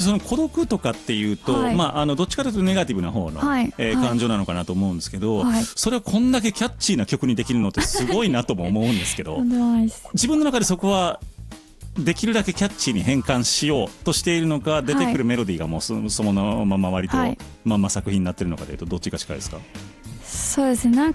その孤独とかっていうと、 はいどっちかというとネガティブな方の、 はい感情なのかなと思うんですけど、 はいそれをこんだけキャッチーな曲にできるのってすごいなとも思うんですけどとんでもないです。 自分の中でそこはできるだけキャッチーに変換しようとしているのか、出てくるメロディーがもうそのまま割とはいまんま作品になってるのかでいうとどっちが近いですか？ そうですね、なん